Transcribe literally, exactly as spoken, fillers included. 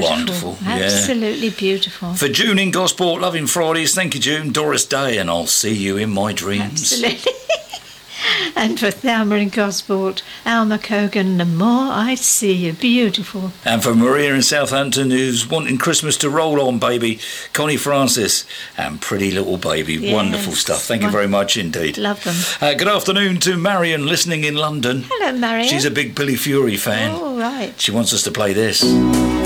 beautiful. Wonderful, yeah. Absolutely beautiful. For June in Gosport, loving Fridays, thank you, June. Doris Day, and I'll see you in my dreams. Absolutely. And for Thelma in Gosport, Alma Cogan, the more I see you. Beautiful. And for Maria in Southampton, who's wanting Christmas to roll on, baby, Connie Francis and Pretty Little Baby. Yes. Wonderful stuff. Thank you very much indeed. Love them. Uh, good afternoon to Marion, listening in London. Hello, Marion. She's a big Billy Fury fan. Oh, right. She wants us to play this.